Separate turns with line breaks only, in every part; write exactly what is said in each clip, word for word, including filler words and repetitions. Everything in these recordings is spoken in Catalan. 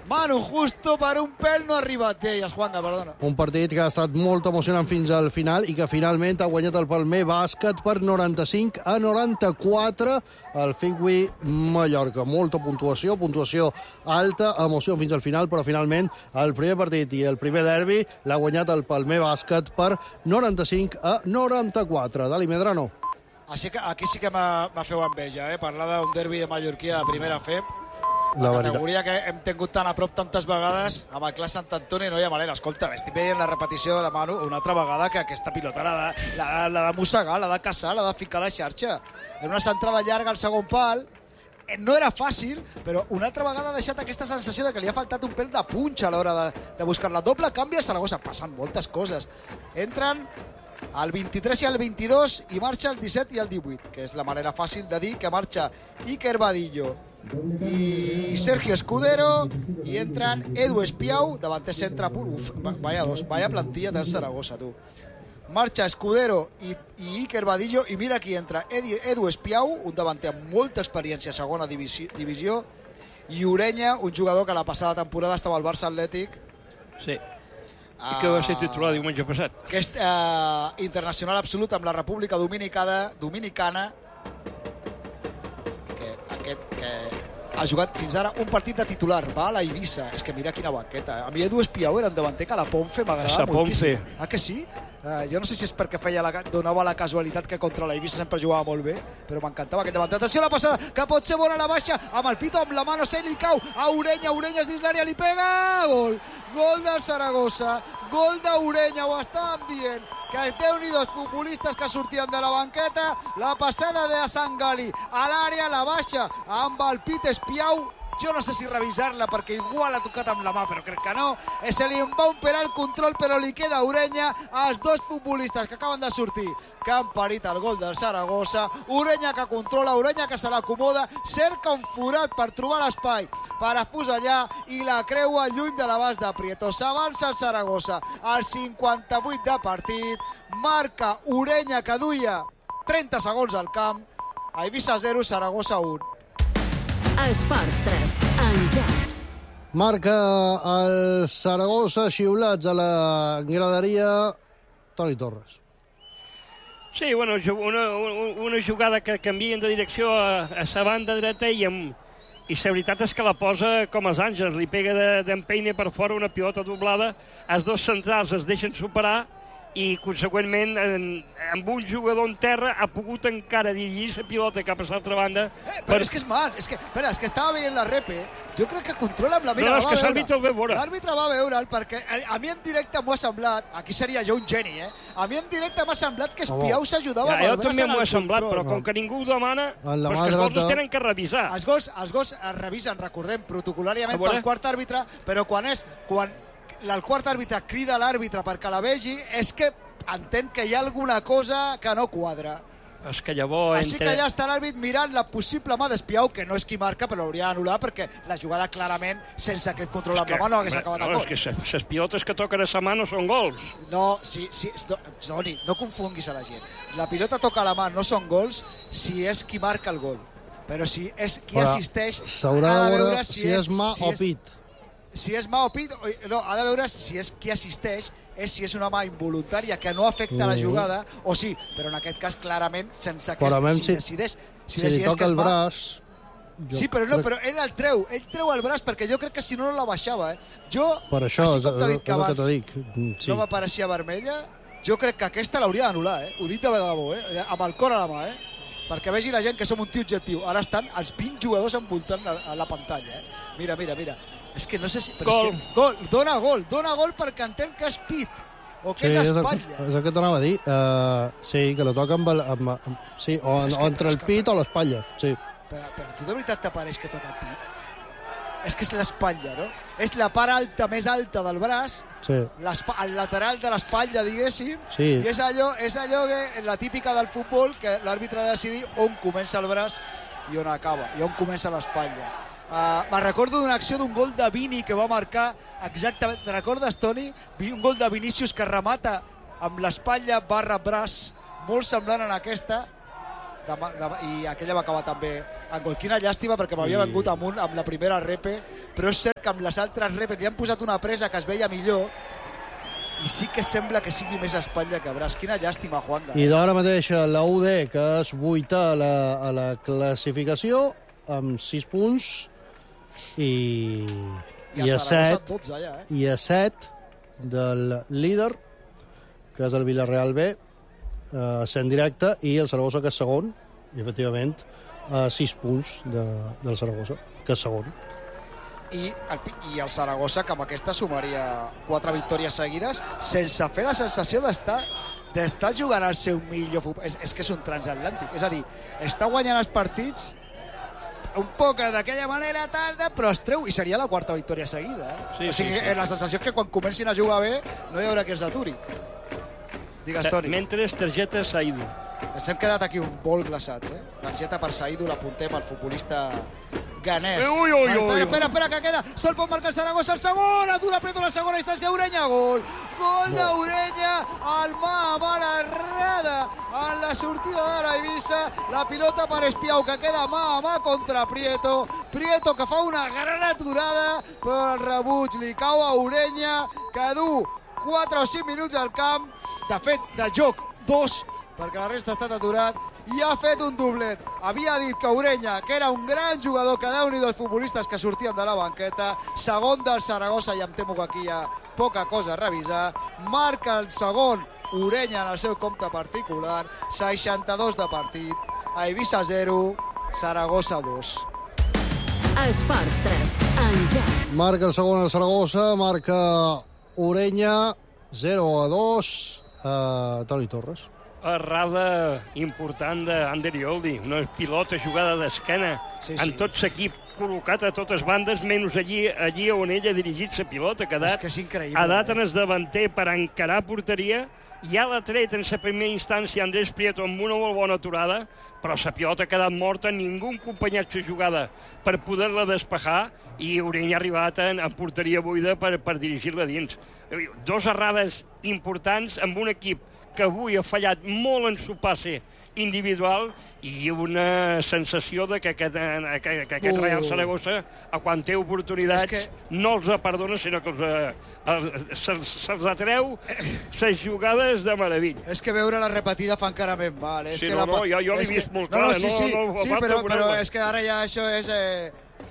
Manu Justo per un pèl no ha arribat d'elles, Juanga, perdona.
Un partit que ha estat molt emocionant fins al final i que finalment ha guanyat el Palmer Bàsquet per noranta-cinc a noranta-quatre al Figui Mallorca. Molta puntuació, puntuació alta, emoció fins al final, però finalment el primer partit i el primer derbi l'ha guanyat el Palmer Bàsquet per noranta-cinc a noranta-quatre. Dali, Medrano.
Així que aquí sí que m'ha fet enveja, eh? Parlar d'un derbi de Mallorquia de primera F E P. La, la categoria que hem tingut tan a prop tantes vegades amb el Clas Sant Antoni, no hi ha manera. Escolta, estic veient la repetició de Manu una altra vegada que aquesta pilota l'ha de, la, la de mossegar, l'ha de caçar, l'ha de ficar a la xarxa. Era una centrada llarga al segon pal, no era fàcil, però una altra vegada ha deixat aquesta sensació de que li ha faltat un pèl de punxa a l'hora de, de buscar-la. Doble canvi a Saragossa, passen moltes coses. Entren el vint-i-tres i el vint-i-dos i marxa el disset i el divuit, que és la manera fàcil de dir que marxa Iker Badillo i Sergio Escudero i entren Edu Espiau, davanter centre pur. Uf, vaya dos, vaya plantilla del Saragossa, tu. Marxa Escudero i, i Iker Badillo i mira qui entra, Edu Espiau, un davanter amb molta experiència a segona divisió, divisió i Ureña, un jugador que la passada temporada estava al Barça Atlètic.
Sí. I que va ser titular diumenge passat.
Aquest uh, internacional absolut amb la República Dominicana, Dominicana que, aquest, que ha jugat fins ara un partit de titular, va a la Eivissa. És que mira quina banqueta. A mi Edu Espiau era un davanter que a la Ponfe m'agradava moltíssim. Ah, que sí? Uh, jo no sé si és perquè feia la, donava la casualitat que contra la Eivissa sempre jugava molt bé, però m'encantava aquest davanter. Atenció a la passada, que pot ser bona a la baixa, amb el pito, amb la mà, no sé, li cau a Ureña, Ureña és dins l'àrea, li pega, gol! Gol del Saragossa, gol d'Ureña, ho estàvem dient, que déu-n'hi dos futbolistes que sortien de la banqueta, la passada de Sangali a l'àrea, la baixa, amb el pit Espiau. Jo no sé si revisar-la perquè igual ha tocat amb la mà, però crec que no. Se li va operar el control, però li queda a Ureña, als dos futbolistes que acaben de sortir, que han parit el gol del Saragossa. Ureña que controla, Ureña que se l'acomoda, cerca un forat per trobar l'espai per afusellar i la creua lluny de l'abast de Prieto. S'avança el Saragossa al cinquanta-vuit de partit, marca Ureña que duia trenta segons al camp. A Eivissa zero, Saragossa un.
Esports tres, en joc.
Marca el Saragossa, xiulats a la graderia, Toni Torres.
Sí, bueno, una, una jugada que canvien de direcció a, a sa banda dreta i, amb, i la veritat és que la posa com els àngels, li pega d'empenya per fora una pilota doblada, els dos centrals es deixen superar i, conseqüentment, en, amb un jugador en terra ha pogut encara dirigir la pilota cap a l'altra banda.
Eh, però per... és que és mal, és que, espera, és que estava veient la repe, jo crec que controla amb la mira.
No, és que l'àrbitre el va veure.
L'àrbitre va veure'l perquè a mi en directe m'ho ha semblat, aquí seria jo un geni, eh? A mi en directe m'ha semblat que Espiau s'ajudava
ja,
amb el braç en el control.
Jo també m'ho ha semblat, però com que ningú ho demana, doncs que els gols es tenen que revisar.
Els gols, els gols es revisen, recordem, protocolàriament pel quart àrbitre, però quan és... quan el quart àrbitre crida l'àrbitre perquè la vegi, és que entén que hi ha alguna cosa que no quadra.
És que llavors...
Així entre... que ja està l'àrbit mirant la possible mà d'Espiau, que no és qui marca, però l'hauria d'anul·lar perquè la jugada clarament, sense aquest control amb la mà, no hagués acabat el gol.
No, és que les pilotes que toquen a sa mà no són gols.
No, sí, sí, Toni, no confonguis a la gent. La pilota toca a la mà, no són gols si és qui marca el gol. Però si és qui Hola. assisteix...
S'haurà de veure si, si és mà si o pit.
És... Si és mà o pit, no, ha de veure si és qui assisteix, és si és una mà involuntària que no afecta mm. la jugada, o sí, però en aquest cas clarament sense aquest, si, si decideix si,
si li toca el braç
jo sí, però no, però ell el treu ell treu el braç perquè jo crec que si no no la baixava, eh? Jo,
per això, és, és, és el que t'ho dic sí.
No m'apareixia vermella, jo crec que aquesta l'hauria d'anul·lar, eh? Ho dic de debò, eh? Amb el cor a la mà, eh? Perquè vegi la gent que som un tio objectiu. Ara estan els vint jugadors envoltant la, a la pantalla, eh? Mira, mira, mira. És que no sé si...
Gol.
És que, gol, dona gol, dona gol perquè entén que és pit o que
sí,
és espatlla.
És el que t'anava a dir. Uh, sí, que la toca amb... amb, amb sí, o, en, que, o entre el pit que... o l'espatlla, sí.
Però, però tu de veritat t'apareix que toca el pit? És que és l'espatlla, no? És la part alta, més alta del braç,
sí.
El lateral de l'espatlla, diguéssim,
sí.
I és allò, és allò que la típica del futbol, que l'àrbitre ha de decidir on comença el braç i on acaba, i on comença l'espatlla. Uh, me recordo d'una acció d'un gol de Vini que va marcar exactament, te recordes, Toni? Un gol de Vinícius que remata amb l'espatlla barra braç, molt semblant en aquesta, de, de, i aquella va acabar també en gol. Quina llàstima, perquè m'havia I... vengut amunt amb la primera repe, però és cert que amb les altres repes li han posat una presa que es veia millor i sí que sembla que sigui més espatlla que braç. Quina llàstima, Juanga.
I d'ara mateix la U D, que és vuità a la, a la classificació, amb sis punts, i,
I,
i a set,
dotze, ja, eh?
i a set del líder, que és el Villarreal B, eh, sent directe, i el Saragossa, que és segon, i efectivament a sis punts de, del Saragossa, que és segon.
I el, i el Saragossa, que amb aquesta sumaria quatre victòries seguides, sense fer la sensació d'estar d'estar jugant al seu millor futbol. És, és que és un transatlàntic, és a dir, està guanyant els partits un poc d'aquella manera, tal, però es treu, i seria la quarta victòria seguida. Eh?
Sí,
o sigui,
sí, sí.
La sensació és que quan comencin a jugar bé no hi haurà qui els aturi. Digues, Toni.
Mentre targeta Saidu.
Ens hem quedat aquí un bol glaçats, eh? Targeta per Saidu, l'apuntem al futbolista ganès.
Ui, ui, ui,
espera, espera, espera, que queda. Sol pot marcar el Saragossa, el segon. Atura preto la segona instància. Ureña, gol. Gol d'Ureña. El mà a mà l'errada en la sortida de l'Eivissa. La pilota per Espiau, que queda mà a mà contra Prieto. Prieto, que fa una gran aturada, però el rebuig li cau a Ureña, que du quatre o cinc minuts al camp. De fet, de joc, dos, perquè la resta ha estat aturat, i ha fet un doblet. Havia dit que Ureña, que era un gran jugador, que déu-n'hi dels futbolistes que sortien de la banqueta, segon del Saragossa, i em temo que aquí hi ha poca cosa a revisar, marca el segon Ureña en el seu compte particular, seixanta-dos de partit, a Eivissa zero, Saragossa dos.
Esports tres, en Jack.
Marca el segon el Saragossa, marca Ureña, zero a dos, a Toni Torres.
Errada important d'Ander Yoldi, una pilota jugada d'esquena,
sí, sí.
en tot l'equip col·locat a totes bandes, menys allí, allí on ell ha dirigit la pilota, que ha dat,
és que és increïble,
ha dat
eh?
en el davanter per encarar porteria, ja l'ha tret en la primera instància Andrés Prieto amb una molt bona aturada, però la pilota ha quedat morta, ningú ha acompanyat la jugada per poder-la despejar, i Ureña ha arribat en, en porteria buida per, per dirigir-la dins. Dos errades importants amb un equip que avui ha fallat molt en su passe individual i una sensació de que aquest, que, que aquest uh. Real Saragossa, a quan té oportunitats, que... no els perdona, sinó que se'ls se, se atreu les jugades de meravella.
És que veure la repetida fa encara més mal. És
sí,
que
no,
la...
no, jo, jo l'he
que...
vist molt
no,
clar.
No, sí, sí,
no, no,
sí però, però és que ara ja això és... Eh...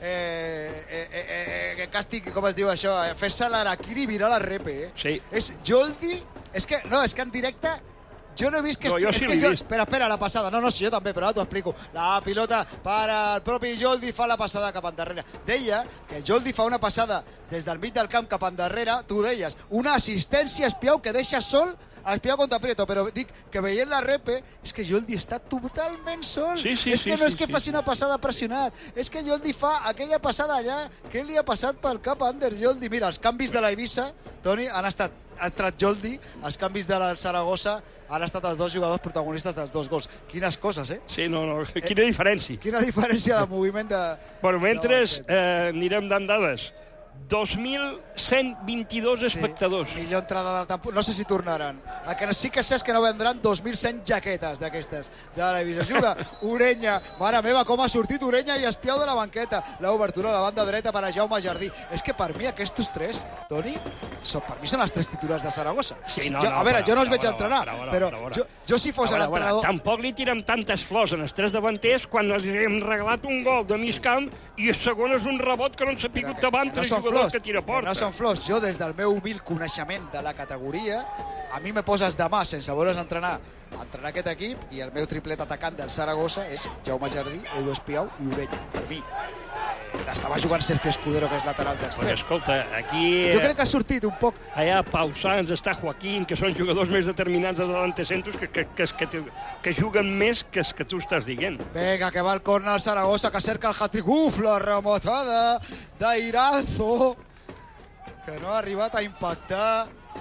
Eh, eh, eh, eh, càstig, com es diu això? Fer-se l'araquiri i mirar la repe, eh?
Sí.
És Joldi... És que, no, és que en directe jo no he vist que...
No,
esti...
jo
és
sí
que
l'he
jo...
vist.
Espera, espera, la passada. No, no, sí, jo també, però ara t'ho explico. La pilota per al propi Joldi fa la passada cap endarrere. Deia que Joldi fa una passada des del mig del camp cap endarrere, tu deies, una assistència a Espiau que deixa sol a Espiau contra Prieto, però dic que veient la repe és que Joldi està totalment sol.
Sí, sí,
és que
sí,
no
sí,
és que
sí,
faci
sí.
una passada pressionat, és que Joldi fa aquella passada allà. Què li ha passat pel cap a Ander Joldi? Mira, els canvis de l'Eivissa, Toni, han estat ha entrat Joldi, els canvis de la Saragossa han estat els dos jugadors protagonistes dels dos gols. Quines coses, eh?
Sí, no, no, quina diferència.
Quina diferència de moviment de...
Bueno, mentre eh, anirem dant dades. dos mil cent vint-i-dos sí, espectadors.
Millor entrada del tempo. No sé si tornaran. El que sí que sé és que no vendran dos mil cent jaquetes d'aquestes de la divisió. Juga Ureña. Mare meva, com ha sortit Ureña i Espiau de la banqueta. L'obertura a la banda dreta per a Jaume Jardí. És que per mi aquests tres, Toni, so, per mi són els tres titulars de Saragossa.
Sí, no,
jo,
no,
a veure,
però,
jo no els
però,
veig entrenar,
però, però,
però
però, però,
jo, jo si fos l'entrenador...
Tampoc li tirem tantes flors en els tres davanters quan els hem regalat un gol de mig camp i el segon és un rebot que no ens ha picut davant
no
tres
són
jugadors
flors,
que tira porta.
no són flors. Jo, des del meu humil coneixement de la categoria, a mi me poses demà sense veure's entrenar entrenar aquest equip i el meu triplet atacant del Saragossa és Jaume Jardí, Edu Espiau i Ureña. Per mi estava jugant Sergio Escudero, que és lateral d'extrem.
Perquè, escolta, aquí...
Jo crec que ha sortit un poc...
Allà Pausans, està Joaquín, que són jugadors més determinants de davantecentros que, que, que, que, que juguen més que els que tu estàs dient.
Vinga, que va el córner al Saragossa, que cerca el hat-trick. Uf, la remotada d'Irazo, que no ha arribat a impactar.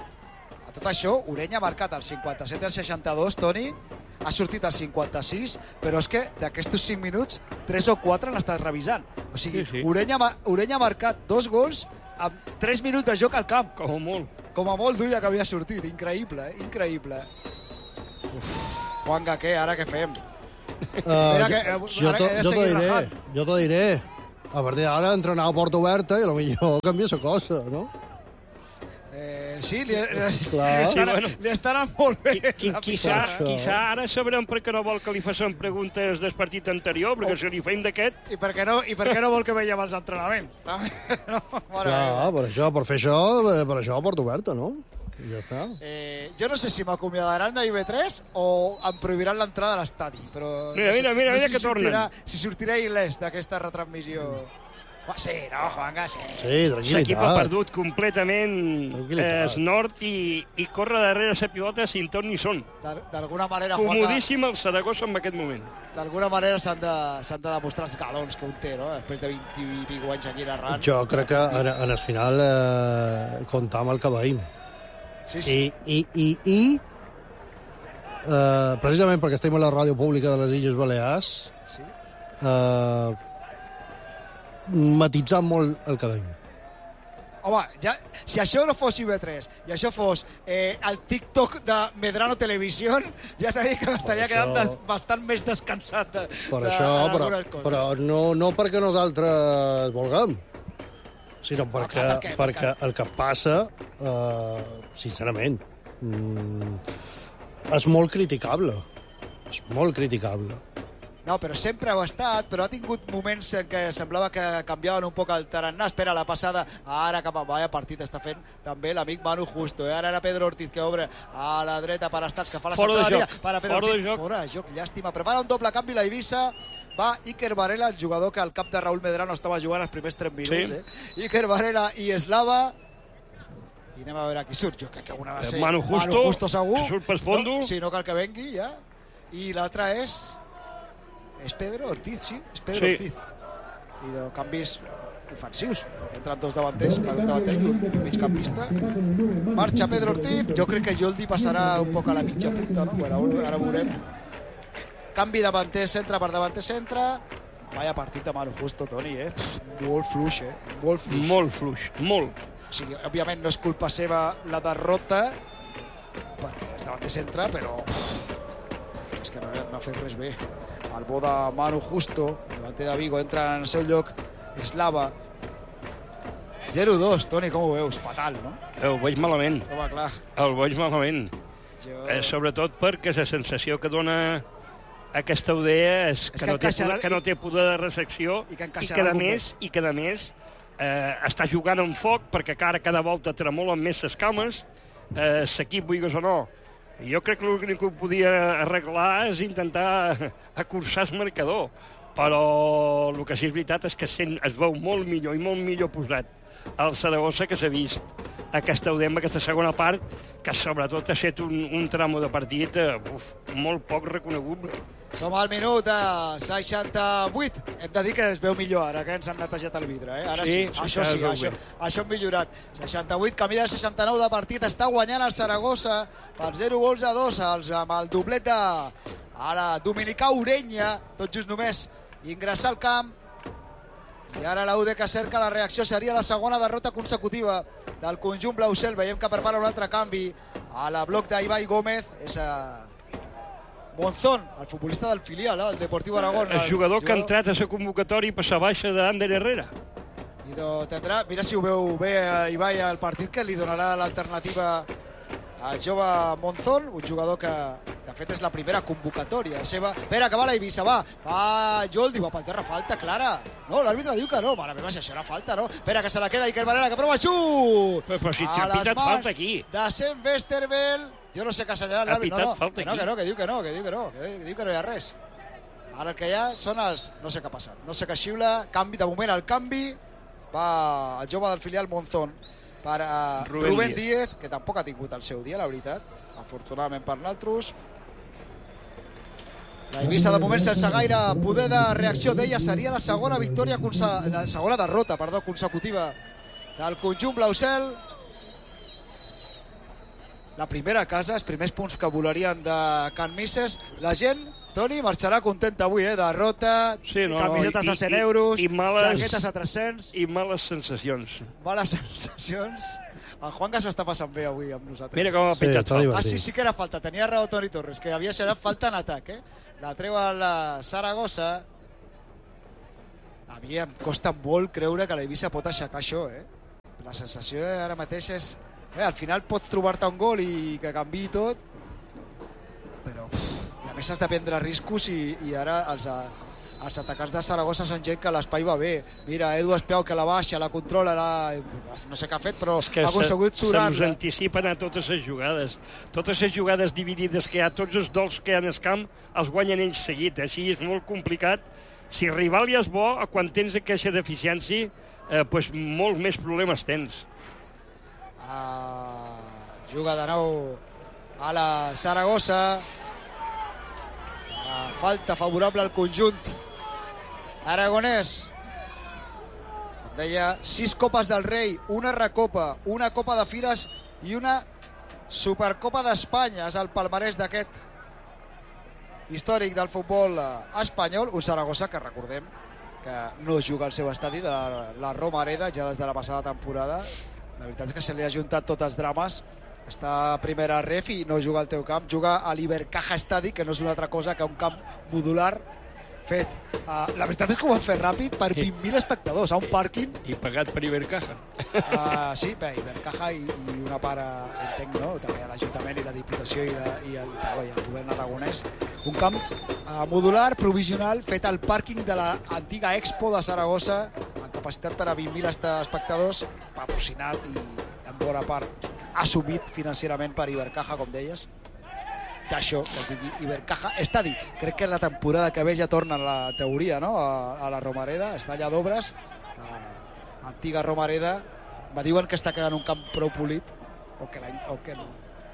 A tot això, Ureña ha marcat el cinquanta-set al seixanta-dos, Toni, ha sortit al cinquanta-sis, però és que d'aquests cinc minuts, tres o quatre han estat revisant. O sigui, sí, sí. Ureña, Ureña ha marcat dos gols amb tres minuts de joc al camp.
Com a molt.
Com a molt duia que havia sortit. Increïble, eh? Increïble. Uf, Juanga, què? Ara què fem?
Uh,
que,
jo jo t'ho diré, jo t'ho diré. A partir d'ara entrenar a porta oberta i potser canvia la cosa, no?
Eh, sí, li, li,
Clar.
li, estarà, li estarà molt bé.
Qui, qui, quizà, quizà ara sabrem per què no vol que li facin preguntes del partit anterior, perquè oh. si li feim d'aquest...
I per què no, i per què no vol que veiem els entrenaments? No,
Clar, per això, per fer això, per això a porta oberta, no? I ja està.
Eh, jo no sé si m'acomiadaran d'I B tres o em prohibiran l'entrada a l'estadi, però...
Mira,
no sé,
mira, mira,
no sé
mira
si
que tornen.
Sortirà, si sortirà il·lès d'aquesta retransmissió... Va, sí, no, Juanga, sí.
Sí, tranquil·litat.
L'equip ha perdut completament eh, el nord i, i corre darrere la pilota sin ton ni son.
D'alguna manera,
comodíssim el Saragossa en aquest moment.
D'alguna manera s'han de, s'han de demostrar els galons que un té, no? Després de vint i pico anys aquí narrant.
Jo crec que en, en el final eh, comptam el que veïm.
Sí, sí.
I, i, i, i eh, precisament perquè estem a la ràdio pública de les Illes Balears,
sí.
eh, matitzant molt el que veiem.
Home, ja, si això no fos I B tres i això fos eh, el TikTok de Medrano Televisión, ja t'he dit que m'estaria quedant des, bastant més descansat de,
per
de,
això,
de
però, però no, no perquè nosaltres vulguem, sinó perquè, ah, clar, perquè, perquè, perquè el que passa, eh, sincerament, mm, és molt criticable. És molt criticable.
No, però sempre ho ha estat, però ha tingut moments en què semblava que canviaven un poc el tarannà. Espera, la passada, ara cap a vaya partit està fent també l'amic Manu Justo. Eh? Ara era Pedro Ortiz, que obre a la dreta per Estats, que fa la
fora
saltada.
De joc.
Para Pedro
fora
Ortiz.
de joc.
Fora de joc, llàstima. Prepara un doble canvi la Eivissa. Va Iker Varela, el jugador que al cap de Raúl Medrano estava jugant els primers tres minuts. Sí. Eh? Iker Varela i Eslava. I anem a veure qui surt. Jo crec que una va ser
Manu Justo,
Manu Justo segur.
que surt pel fondo.
No, si no cal que vengui, ja. I l'altre és... És Pedro Ortiz, sí, és Pedro sí. Ortiz. I de canvis ofensius. Entran dos davanters, per un davanter i un migcampista. Marxa Pedro Ortiz. Jo crec que Joldi passarà un poc a la mitja punta, no? Bueno, ara veurem. Canvi davanter, centre per davanter, centre. Vaya partit de Manu Justo, Toni, eh? Molt fluix, eh? Molt fluix.
Molt fluix, molt.
O sigui, òbviament no és culpa seva la derrota, perquè és davanter centre, però... És que no, no ha fet res bé. El bo de Manu Justo, davanter de Vigo, entra en el seu lloc Eslava. zero dos, Toni, com ho veus? Fatal, no?
El veig malament.
Home, clar.
El veig malament.
Jo...
Eh, sobretot perquè la sensació que dona aquesta idea és que, és que, no, té poder, que no té poder de recepció i que, i que a més, i que a més eh, està jugant amb foc perquè cara cada volta tremolen més les cames, eh, l'equip, vulguis o no. Jo crec que l'únic que ho podia arreglar és intentar acurçar el marcador, però el que sí és veritat és que sent, es veu molt millor i molt millor posat el Saragossa que s'ha vist aquesta Udem, aquesta segona part, que sobretot ha estat un, un tramo de partit uf, molt poc reconeguble.
Som al minut a seixanta-vuit. Hem de dir que es veu millor ara que ens han netejat el vidre. Eh? Ara sí, sí, això sí, això, això hem millorat. seixanta-vuit, camí de seixanta-nou de partit. Està guanyant el Saragossa per zero gols a dos els, amb el doblet de a la Dominicà Orenya, tot just només ingressar al camp. I ara la U D que cerca la reacció, seria la segona derrota consecutiva del conjunt blau-cel. Veiem que prepara un altre canvi a la bloc d'Ibai Gómez. És a Monzón, el futbolista del filial, eh? El Deportiu Aragón.
El, el jugador que ha entrat a la convocatòria i passa baixa d'Ander Herrera.
I no tindrà, mira si ho veu bé Ibai al partit, que li donarà l'alternativa al jove Monzón, un jugador que de fet és la primera convocatòria seva. Espera, que va la Eivissa, va, va Joldi, va per terra, falta clara. No, l'àrbitre diu que no, mare meva, si això era falta, no? Espera, que se la queda Iker Varela, que prova xut!
Però si t'ha pitat falta aquí.
De Sam Westerveld, jo no sé què ha assenyalat l'àrbitre, no, no,
falta
que no, que no, que diu que no, que diu que no, que diu que no hi ha res. Ara el que hi ha són els... No sé què ha passat, no sé què xiula, canvi, de moment el canvi, va el jove del filial Monzón per uh, Rubén, Rubén Díez, que tampoc ha tingut el seu dia, la veritat, afortunadament per nosaltres. La Eivissa de moment sense gaire poder de reacció d'ella, seria la segona victòria, la segona derrota, perdó, consecutiva del conjunt blau-cel. La primera casa, els primers punts que volarien de Can Misses. La gent, Toni, marxarà contenta avui, eh? Derrota, sí, no, camisetes i, a cent euros, i, i males, jaquetes a tres-cents.
I males sensacions.
Males sensacions. El Juanca s'està passant bé avui amb nosaltres.
Mira com ha pitat
sí,
falta.
Ah, sí, sí que era falta. Tenia raó Toni Torres, que havia xerat falta en atac, eh? la treu el Saragossa. A mi em costa molt creure que l'Eivissa pot aixecar això, eh? La sensació ara mateix és... Eh, al final pots trobar-te un gol i que canviï tot, però uf, a més has de prendre riscos i, i ara els, els atacants de Saragossa són gent que l'espai va bé. Mira, Edu Espiau que la baixa, la controla, la... no sé què ha fet, però
que
ha aconseguit surar-la.
Se'ns anticipen a totes les jugades. Totes les jugades dividides que hi ha, tots els dols que hi ha en el camp, els guanyen ells seguit. Així és molt complicat. Si el rival ja és bo, quan tens aquesta deficiència, eh, pues molts més problemes tens.
Uh, juga de nou a la Saragossa. Uh, falta favorable al conjunt aragonès. Com deia, sis copes del Rei, una recopa, una copa de Fires i una Supercopa d'Espanya. És el palmarès d'aquest històric del futbol espanyol. Un Saragossa que recordem que no juga al seu estadi de la Romareda ja des de la passada temporada. La veritat és que se li ha juntat tots els drames. Està a primera ref i no juga al teu camp, juga a l'Ibercaja Estadi, que no és una altra cosa que un camp modular fet. Uh, la veritat és que ho han fet ràpid per vint mil espectadors a un pàrquing.
I pagat per Ibercaja.
Uh, sí, bé, Ibercaja i, i una part, uh, entenc, no? També a l'Ajuntament i la Diputació i, la, i, el, oh, i el govern aragonès. Un camp uh, modular, provisional, fet al pàrquing de l'antiga Expo de Saragossa, amb capacitat per a vint mil espectadors, patrocinat i en bona part assumit financerament per Ibercaja, com deies. D'això, que es digui Ibercaja Estadi. Crec que la temporada que ve ja torna la teoria, no? a, a la Romareda, està allà d'obres, l'antiga Romareda. Me diuen que està quedant un camp prou polit, o que, la, o que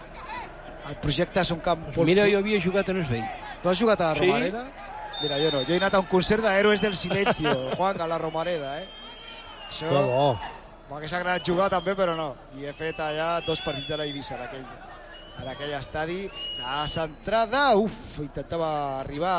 el projecte és un camp...
Pues mira, jo havia jugat en el vell.
Tu has jugat a la
sí?
Romareda? Mira, jo no. Jo he anat a un concert d'Héroes del Silencio, Juan, a la Romareda, eh? Això...
Que bo.
M'hagués agradat jugar també, però no. I he fet allà dos partits de la Eivissa en aquell, en aquell estadi. La centrada, uf, intentava arribar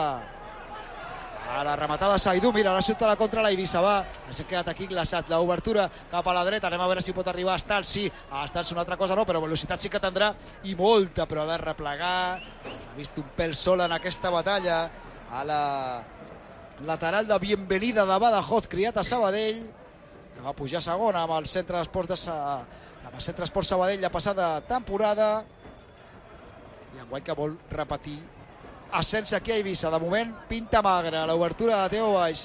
a la rematada Saidú. Mira, la xuta la contra la Eivissa, va. Ens hem quedat aquí glaçats. L'obertura cap a la dreta, anem a veure si pot arribar a Stals. Sí, a Stals una altra cosa no, però velocitat sí que tindrà i molta, però ha de replegar. S'ha vist un pèl sol en aquesta batalla. A la lateral de Bienvenida de Badajoz, criat a Sabadell, que va pujar segona amb el Centre d'Esports de Sa... amb el Centre d'Esports Sabadell la passada temporada, i enguany que vol repetir ascens aquí a Eivissa. De moment pinta magra l'obertura de Teo Baix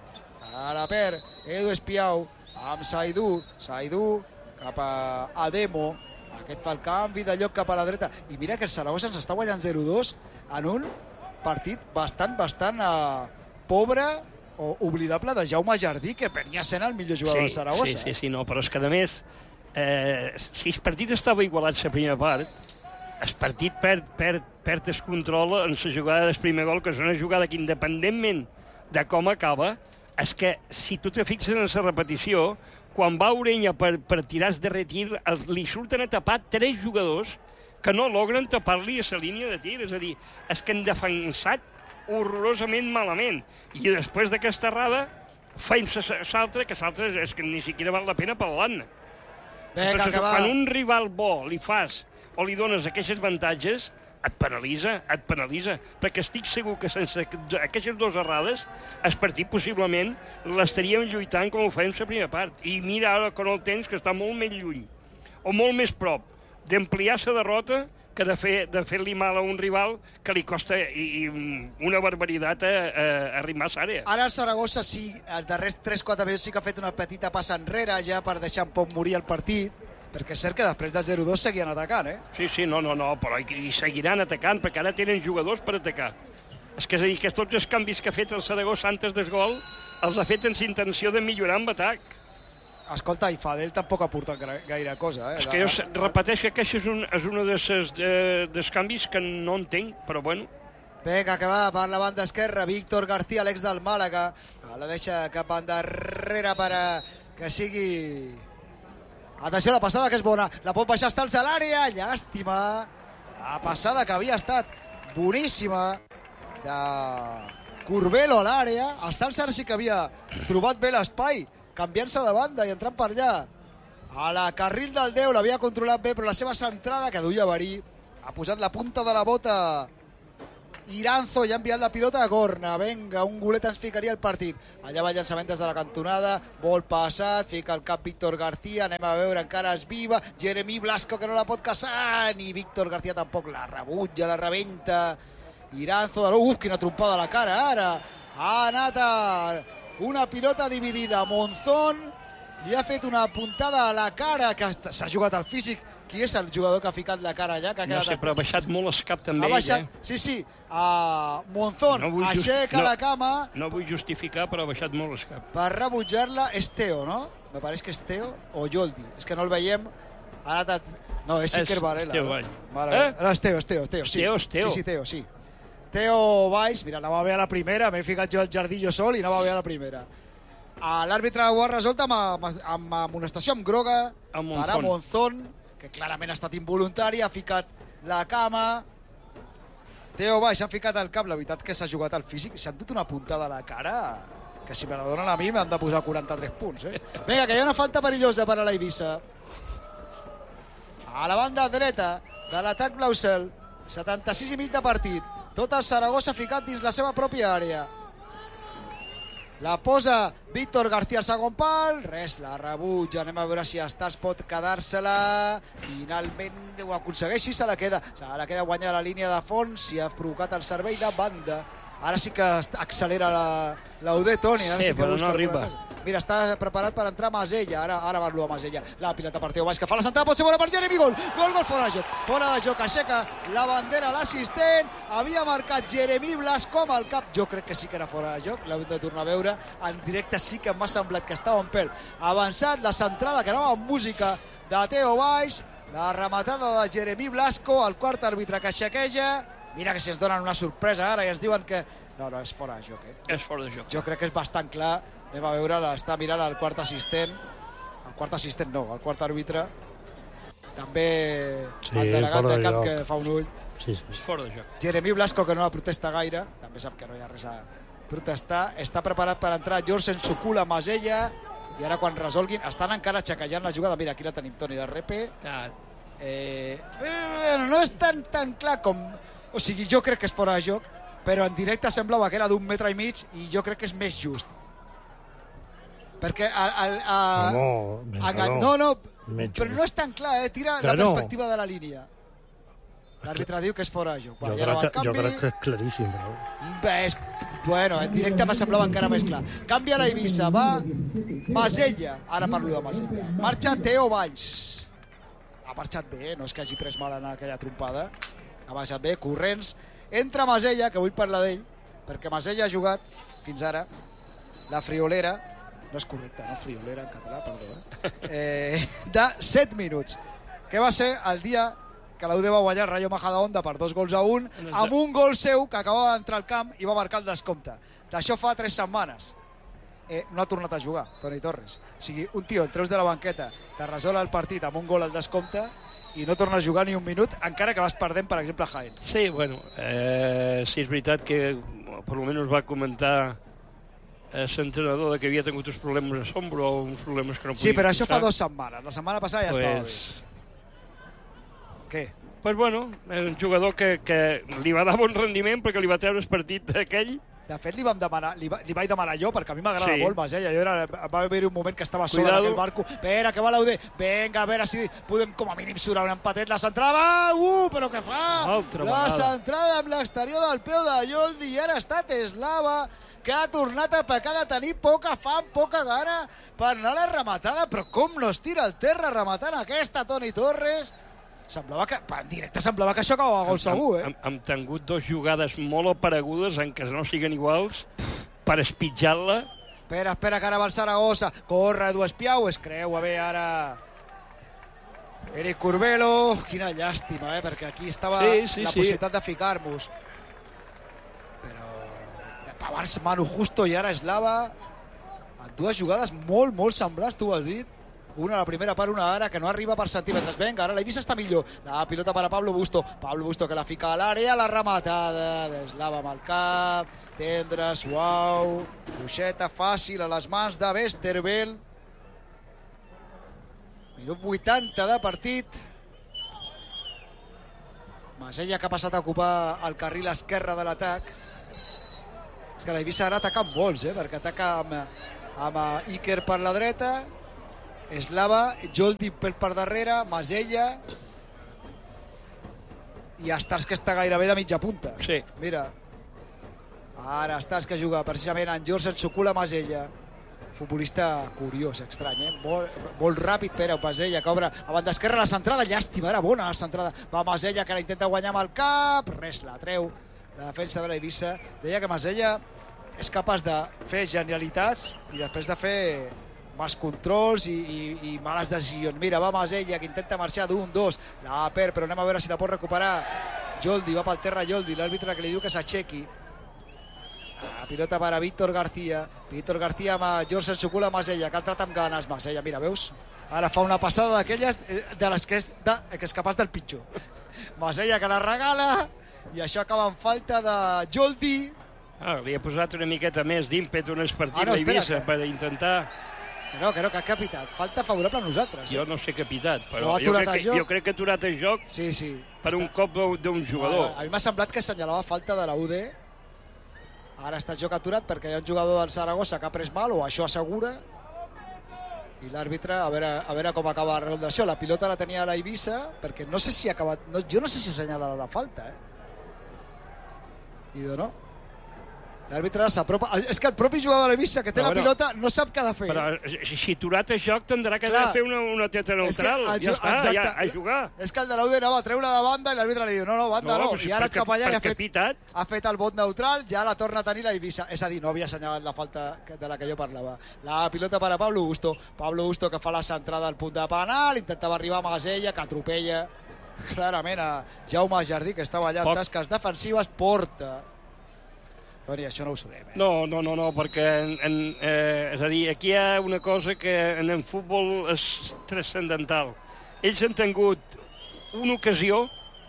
a la per Edu Espiau amb Saidú, Saidú cap a Ademo, aquest fa el canvi de lloc cap a la dreta, i mira que el Saragossa ens està guanyant zero dos en un partit bastant, bastant uh, pobre o oblidable de Jaume Jardí, que venia sent el millor jugador
sí,
del Saragossa.
Sí, sí, sí, no, però és que a més, eh, si el partit estava igualat la primera part, el partit perd, perd, perd el control en la jugada del primer gol, que és una jugada que, independentment de com acaba, és que si tu te fixes en la repetició, quan va Orella per, per tirar de retir, li surten a tapar tres jugadors que no logren tapar-li a la línia de tir. És a dir, és que han defensat horrorosament malament. I després d'aquesta errada, feim l'altre, que l'altre és que ni siquiera val la pena parlar-ne. Entonces, quan un rival bo li fas o li dones aquests avantatges, et penalitza, et penalitza, perquè estic segur que sense aquestes dues errades el partit possiblement l'estaríem lluitant com ho fèiem la primera part. I mira ara con el temps que està molt més lluny, o molt més prop d'ampliar la derrota que de fer de fer-li mal a un rival que li costa i, i una barbaritat a, a, a arrimar a l'àrea.
Ara el Saragossa sí, els darrers tres quatre minuts sí que ha fet una petita passa enrere ja per deixar un poc morir el partit, perquè és cert que després del zero dos seguien atacant, eh?
Sí, sí, no, no, no, però hi seguiran atacant, perquè ara tenen jugadors per atacar. És que és a dir, que tots els canvis que ha fet el Saragossa antes del gol els ha fet amb la intenció de millorar amb atac.
Escolta, i Fadel tampoc ha portat gaire cosa, eh?
És que jo repeteixo que aquest és un, és un dels, de, dels canvis que no entenc, però bueno.
Vinga, que va per la banda esquerra, Víctor García, l'ex del Màlaga, la deixa cap endarrere per a que sigui... Atenció, la passada que és bona, la pot baixar Stals a l'àrea, llàstima, la passada que havia estat boníssima de Curbelo a l'àrea. Stals ara sí que havia trobat bé l'espai, canviant-se de banda i entrant per allà. A la carril del deu l'havia controlat bé, però la seva centrada, que duia verí, ha posat la punta de la bota Iranzo ja ha enviat la pilota a corna. Vinga, un golet ens ficaria el partit. Allà va el llançament des de la cantonada, vol passat, fica el cap Víctor García, anem a veure, encara es viva, Jeremy Blasco que no la pot caçar, ni Víctor García tampoc, la rebutja, la rebenta. Iranzo, uf, quina trompada a la cara ara. Ha anat a una pilota dividida. Monzón li ha fet una puntada a la cara, que s'ha jugat al físic. Qui és el jugador que ha ficat la cara allà? Que ha
no sé, però ha baixat molt el cap també.
Ha baixat,
ell, eh?
sí, sí. Uh, Monzón no aixeca
no,
la cama.
No vull justificar, però ha baixat molt el cap.
Per rebutjar-la és Teo, no? Me pareix que és Teo o Joldi. És que no el veiem. Ha anat a... No, és Iker Varela.
Teo
no?
Vall.
Vale, eh? No, és Teo, és Teo, és Teo. Sí.
Teo, és Teo.
Sí, sí, Teo, sí. Teo Valls, mira, anava bé a la primera, m'he ficat jo al jardí jo sol i anava bé a la primera. L'àrbitre ho ha resolt amb, amb, amb amonestació, amb groga,
amb
per a Monzón, que clarament ha estat involuntari, ha ficat la cama. Teo Valls ha ficat el cap, la veritat que s'ha jugat al físic, s'ha dut una puntada a la cara, que si me la donen a mi m'han de posar quaranta-tres punts. Eh? Vinga, que hi ha una falta perillosa per a la Eivissa. A la banda dreta de l'atac blau-cel, setanta-sis i mig de partit. Tot el Saragossa ficat dins la seva pròpia àrea. La posa Víctor García al segon pal, res, la rebutja, anem a veure si Stars pot quedar-se-la, finalment ho aconsegueix i se la queda, se la queda guanyar la línia de fons i ha provocat el servei de banda. Ara sí que accelera la U D, Toni.
Sí, sí però no arriba.
Mira, està preparat per entrar Masella, ara, ara va a Masella, la pilota per Teo Valls, que fa la centrada, pot ser bona per Jeremy, gol, gol, gol, fora de joc, fora de joc, aixeca la bandera l'assistent, havia marcat Jeremy Blasco amb el cap, jo crec que sí que era fora de joc, l'hem de tornar a veure, en directe sí que m'ha semblat que estava en pèl, avançat, la centrada que anava amb música de Teo Valls, la rematada de Jeremy Blasco, el quart àrbitre que xequeja, mira que si ens donen una sorpresa ara i ens diuen que no, no, és fora de joc, eh?
És fora de joc.
Jo crec que és bastant clar. Anem a veure, està mirant el quart assistent. El quart assistent no, el quart àrbitre. També sí, el delegat de camp que fa un ull.
Sí, sí. És fora de joc.
Jeremy Blasco, que no la protesta gaire, també sap que no hi ha res a protestar. Està preparat per entrar Jorsen Sukula Masella. I ara quan resolguin, estan encara xequejant la jugada. Mira, aquí la tenim, Toni, de repe.
Ah.
Eh, eh, no és tan, tan clar com... O sigui, jo crec que és fora de joc, però en directe semblava que era d'un metre i mig i jo crec que és més just. Perquè el, el, el,
no,
el, el, no, no, però no és tan clar, eh? Tira que la no. perspectiva de la línia. L'àrbitre diu que és fora de joc.
Jo, crec que, jo crec que és claríssim. Però...
Bé, és, bueno, en directe me semblava encara més clar. Canvia la Eivissa, va Masella, ara parlo de Masella. Marxa Teo Valls. Ha marxat bé, no és que hagi pres mal en aquella trompada. Ha baixat bé, corrents. Entra Masella, que vull parlar d'ell, perquè Masella ha jugat, fins ara, la friolera, no és correcte, no? Friolera en català, perdó, eh? eh de set minuts, que va ser el dia que la U D va guanyar el Rayo Majadahonda per dos gols a un, amb un gol seu que acabava d'entrar al camp i va marcar el descompte. D'això fa tres setmanes. Eh, no ha tornat a jugar, Toni Torres. O sigui, un tio el treus de la banqueta, te resol el partit amb un gol al descompte i no torna a jugar ni un minut, encara que vas perdent, per exemple, a Jaén.
Sí, bueno, eh, sí és veritat que per almenys va comentar l'entrenador que havia tingut uns problemes a sombra o uns problemes que no podia...
Sí, però això fa dues setmanes. La setmana passada ja pues... estava bé. Què?
Pues bueno, és un jugador que, que li va dar bon rendiment perquè li va treure el partit aquell.
De fet, li, vam demanar, li, va, li vaig demanar jo, perquè a mi m'agrada
sí.
molt Masella. Jo era, va haver un moment que estava sola en aquell barco. Espera, que va l'U D. Vinga, a veure si podem com a mínim surar un empatet. La centrada va! Uh, però què fa?
Altra
la
vegada.
centrada amb l'exterior del peu de Joldi i ara ha estat Eslava, que ha tornat a pecar de tenir poca fam, poca gana per anar a la rematada. Però com no es tira al terra rematant aquesta, Toni Torres? Semblava que, en directe semblava que això acabava gol segur, eh?
Hem, hem tingut dues jugades molt aparegudes en què no siguen iguals per espitjar-la.
Espera, espera, que ara va el Saragossa. Corre, Edu Espiau, es creu, a veure, ara... Eric Curbelo, quina llàstima, eh? Perquè aquí estava sí, sí, la sí. possibilitat de ficar-nos. Però... Abans Manu Justo i ara Eslava. En dues jugades molt, molt semblants, tu ho has dit. Una a la primera part, una ara, que no arriba per centímetres. Vinga, ara la Eivissa està millor. La pilota per a Pablo Busto. Pablo Busto que la fica a l'àrea, la rematada d'Eslava amb el cap. Tendre, suau. Fluixeta, fàcil, a les mans de Westerveld. Minut vuitanta de partit. Masella, que ha passat a ocupar el carril esquerre de l'atac. És que l'Eivissa ara ataca amb molts, eh? Perquè ataca amb, amb Iker per la dreta, Slava, Joldi per darrere, Masella i Stars, que està gairebé de mitja punta.
Sí.
Mira, ara Stars, que juga precisament en George Tsukula Masella, futbolista curiós, estrany, eh? Molt, molt ràpid, Pere Masella, que obre a banda esquerra la centrada, llàstima, era bona la centrada, va Masella, que la intenta guanyar amb el cap, res, la treu la defensa de l'Eivissa. Deia que Masella és capaç de fer genialitats i després de fer mals controls i, i, i males decisions. Mira, va Masella, que intenta marxar d'un, dos, la perd, però anem a veure si la pot recuperar. Joldi, va pel terra Joldi, l'àrbitre que li diu que s'aixequi. La pilota per a Víctor García. Víctor García amb George Tsukula Masella, que ha entrat amb ganes. Masella, mira, veus? Ara fa una passada d'aquelles de les que és, de, que és capaç del pitjor. Masella, que la regala, i això acaba en falta de Joldi.
Ah, li ha posat una miqueta més d'ímpet un espartit
ah, no,
l'Eivissa per intentar...
Que no, que no, que ha capitat. Falta favorable a nosaltres.
Jo no sé capitat, però
no,
jo, crec que, jo crec que ha aturat el joc
sí, sí.
per
està...
un cop d'un jugador.
A, a mi m'ha semblat que assenyalava falta de la U D. Ara està el joc aturat perquè hi ha un jugador del Saragossa que ha pres mal, o això assegura, i l'àrbitre a veure, a veure com acaba de resoldre això. La pilota la tenia l'Eivissa, perquè no sé si ha acabat, no, jo no sé si assenyala la falta, eh? I de no, l'àrbitre s'apropa, és que el propi jugador de l'Eivissa que té la pilota no sap què ha de fer.
Però si aturat el joc tindrà que fer una, una teta neutral, ja està, ja, a jugar.
És que el de l'U D anava a treure de banda i l'àrbitre li diu no, no, banda no, no. I ara cap allà ha fet, ha fet el vot neutral, ja la torna a tenir l'Eivissa, és a dir, no havia assenyalat la falta de la que jo parlava. La pilota per a Pablo Busto, Pablo Busto que fa la centrada al punt de penal, intentava arribar a Masella, que atropella clarament a Jaume Jardí, que estava allà en tasques defensives, porta. Toni, això no ho sabem, eh?
No, no, no, no, perquè en, en, eh, és a dir, aquí hi ha una cosa que en el futbol és transcendental. Ells han tingut una ocasió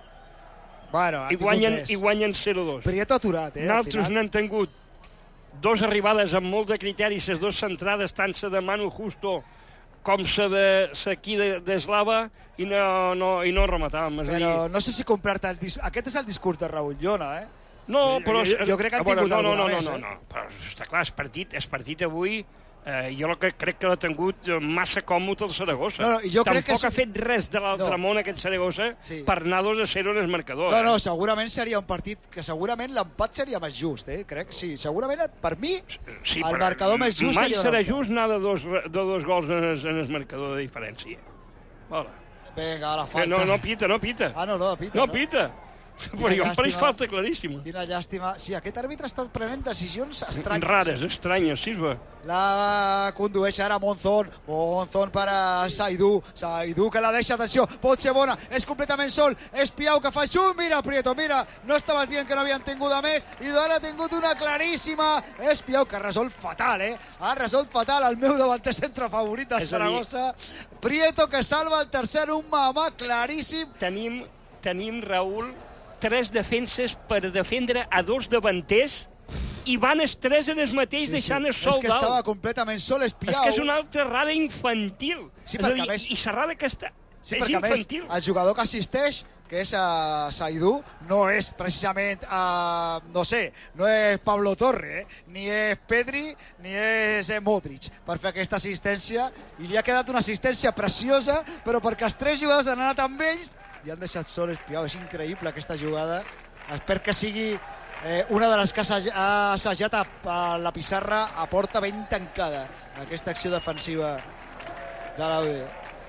bueno,
i, guanyen, i guanyen zero dos.
Prieto aturat, eh?
Nosaltres n'han tingut dos arribades amb molt de criteri, les dues centrades, tant la de Manu Justo com la de aquí d'Eslava, i no, no, i no rematàvem.
Però no sé si comprar-te el discurs. Aquest és el discurs de Raúl Llona, eh?
No, però...
Jo, jo crec que han tingut
no,
alguna
no, no,
més,
no,
eh?
no, no, però està clar, el partit, el partit avui, eh, jo que crec que l'ha tingut massa còmode el Saragossa.
No, no, jo
Tampoc
crec que...
ha fet res de l'altre no. món aquest Saragossa sí. per anar dos a zero en el marcador.
No, no,
eh?
segurament seria un partit que segurament l'empat seria més just, eh? Crec, sí, segurament per mi
sí,
el marcador més just
mai
seria...
Mai serà just anar de dos, de dos gols en el, en el marcador de diferència. Hola.
Vinga, ara falta...
No, no pita, no pita.
Ah, no, no, pita.
No,
no?
pita. Però jo em pareix falta claríssima.
Quina llàstima. Sí, aquest àrbitre ha estat prenent decisions estranyes.
Rares, estranyes, sí. sí.
La condueix ara Monzón. Monzón per a Saidú. Saidú que la deixa, atenció, pot ser bona. És completament sol. És Piau que fa xum. Mira, Prieto, mira. No estaves dient que no havien tingut a més. I d'ara ha tingut una claríssima. És Piau que ha resolt fatal, eh? Ha resolt fatal el meu davanter centre favorit de Saragossa. Prieto que salva el tercer, un mamà claríssim.
Tenim, tenim Raúl, tres defenses per defendre a dos davanters i van els tres en els mateix sí, deixant sí. el sol dalt.
És que estava completament sol, és Piau.
És que és una altra rada infantil.
Sí,
és a dir,
més...
i la rada que està...
Sí,
és infantil.
Més, el jugador que assisteix, que és a Saidú, no és precisament, uh, no sé, no és Pablo Torre, eh? Ni és Pedri, ni és Modric, per fer aquesta assistència, i li ha quedat una assistència preciosa, però perquè els tres jugadors han anat amb ells i han deixat sol Espiau. És increïble aquesta jugada. Espero que sigui eh, una de les que ha assajat a, a la pissarra a porta ben tancada, aquesta acció defensiva de l'A U D.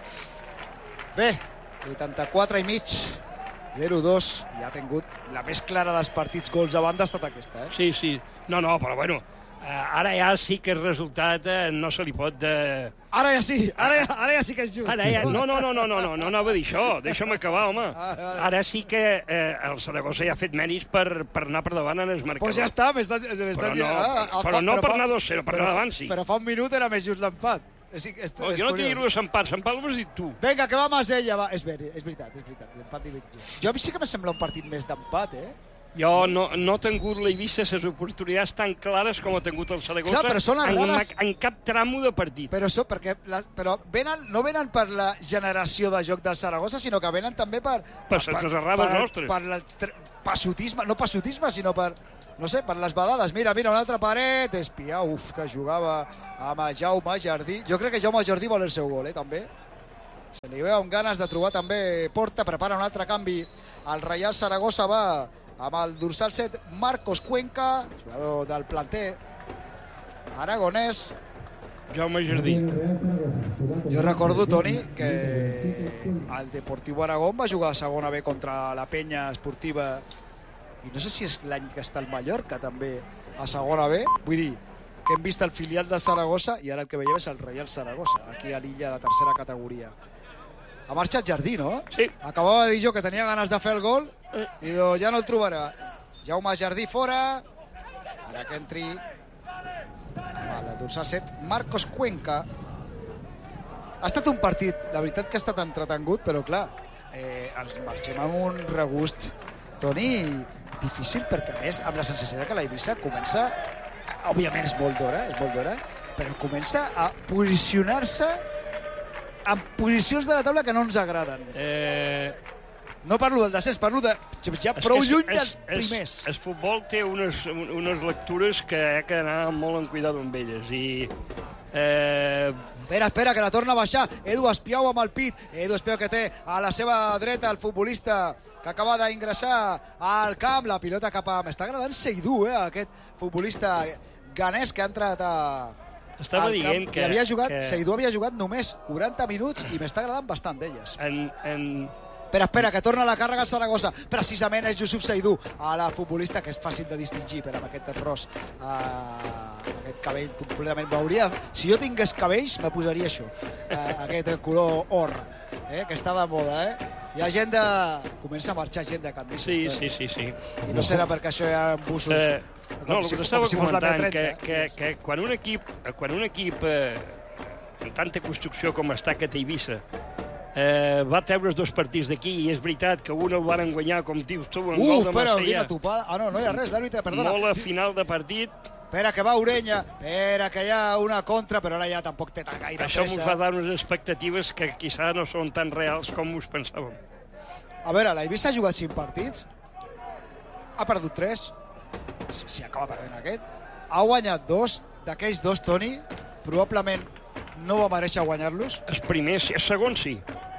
Bé, vuitanta-quatre i mig, zero dos, i ha tingut la més clara dels partits gols a banda ha estat aquesta, eh?
Sí, sí. No, no, però bueno, eh, ara ja sí que el resultat eh, no se li pot... De...
Ara ja sí, ara ja, ara ja sí que és just.
Ara ja, no, no, no, no, no, no, no anava a dir això, deixa'm acabar, home. Ara sí que eh, el Saragossa ja ha fet mèrits per, per anar per davant en els marcadors.
Pues ja està, m'estàs dient...
Però no, ah, però no per anar dos zero, per anar davant sí.
Però fa un minut era més just l'empat. És, és,
oh, jo no t'he dit l'empat, l'empat l'has dit tu.
Vinga, que va Masella, va. És, ver, és veritat, és veritat. Jo, jo a mi sí que me sembla un partit més d'empat, eh?
Jo no, no he tingut l'Eivissa les oportunitats tan clares com ha tingut el Saragossa.
Clar, però són
en,
errades...
en cap tramo de partit.
Però, això, perquè la, però venen, no venen per la generació de joc del Saragossa, sinó que venen també per...
Per les errades nostres.
Per el passotisme, no passotisme, sinó per... No sé, per les badades. Mira, mira, una altra paret. Espia, uf, que jugava amb Jaume Jardí. Jo crec que Jaume Jardí vol el seu gol, eh, també. Se li veu amb ganes de trobar també porta. Prepara un altre canvi. El Reial Saragossa va amb el dorsal set Marcos Cuenca, jugador del planter aragonès.
Jaume Jardí.
Jo recordo, Toni, que el Deportivo Aragón va jugar a segona B contra la Penya Esportiva, i no sé si és l'any que està el Mallorca també a segona B. Vull dir, que hem vist el filial de Saragossa i ara el que veiem és el Reial Saragossa, aquí a l'illa de la tercera categoria. Ha marxat Jardí, no?
Sí.
Acabava de dir jo que tenia ganes de fer el gol i do, ja no el trobarà. Jaume Jardí fora. Ara que entri el dorsal set Marcos Cuenca. Ha estat un partit, la veritat que ha estat entretengut, però clar, eh, ens marxem amb un regust, Toni, difícil, perquè a més amb la sensació que la Eivissa comença, òbviament és molt d'hora, és molt d'hora, però comença a posicionar-se en posicions de la taula que no ens agraden.
Eh...
No parlo del descens, parlo de ja prou lluny dels primers.
El futbol té unes, unes lectures que hi ha que anar molt en cuidado amb elles. I, eh...
Espera, espera, que la torna a baixar. Edu Espiau amb el pit. Edu Espiau que té a la seva dreta el futbolista que acaba d'ingressar al camp. La pilota cap a... M'està agradant Seydou, eh, aquest futbolista ganès que ha entrat a...
Estava dient que...
havia jugat,
que...
Seydou havia jugat només quaranta minuts i m'està agradant bastant d'elles.
En... en...
Espera, espera, que torna la càrrega a Saragossa. Precisament és Yusuf Seydou, a la futbolista, que és fàcil de distingir per amb aquest ros, uh, aquest cabell completament. Veuria, si jo tingués cabells, me posaria això, uh, aquest color or, eh, que està de moda, eh? Hi ha gent de... Comença a marxar gent de camises.
Sí, sí, sí, sí.
I no serà perquè això hi ha bussos...
Eh, no, el
si,
que estava
si
comentant, que, que, que quan un equip, quan un equip eh, en tanta construcció com està aquest Eivissa, Eh, va treure els dos partits d'aquí i és veritat que un el van guanyar, com dius tu, en
uh,
gol de
espera,
Marsella.
Topada. Ah, no, no hi ha res, l'àrbitre, perdona.
Molt a final de partit.
Espera, que va Orenya, espera, que hi ha una contra, però ara ja tampoc té gaire
Això
pressa.
Això ens va dar unes expectatives que quizà no són tan reals com us pensàvem.
A veure, l'Eivissa ha jugat cinc partits, ha perdut tres, si acaba perdent aquest, ha guanyat dos, d'aquells dos, Toni, probablement no va mereixer guanyar-los.
Els primers, el segon sí.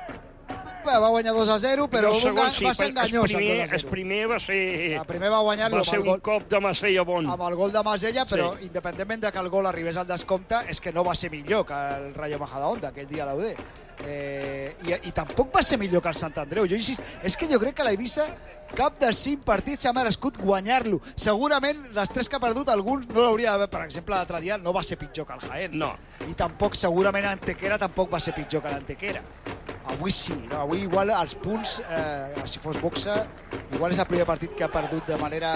Va guanyar dos a zero, però
el segon, sí,
va ser enganyós.
El primer, el primer va ser...
El primer va guanyar-lo
va ser un gol, cop de Masella bon.
Amb el gol de Masella, però
sí.
Independentment de que el gol arribés al descompte, és que no va ser millor que el Rayo Majadahonda aquell dia a l'U D. Eh, i, I tampoc va ser millor que el Sant Andreu. Jo insist, és que jo crec que l'Eivissa cap dels cinc partits s'ha merescut guanyar-lo. Segurament dels tres que ha perdut alguns no l'hauria d'haver. Per exemple, l'altre dia no va ser pitjor que el Jaén.
No.
I tampoc, segurament, Antequera tampoc va ser pitjor que l'Antequera. Avui sí, no? Avui igual els punts, eh, si fos boxa, igual és el primer partit que ha perdut de manera